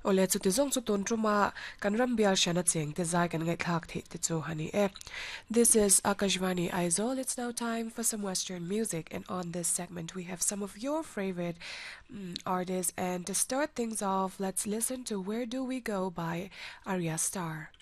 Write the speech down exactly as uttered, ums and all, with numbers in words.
ole chu ti zong chu ton truma kan rambial shana cheng te zai kan ngai thak the te chu hani e. This is Akashvani Aizol. It's now time for some Western music, and on this segment we have some of your favorite mm, artists. And to start things off, let's listen to Where Do We Go by Arya Star.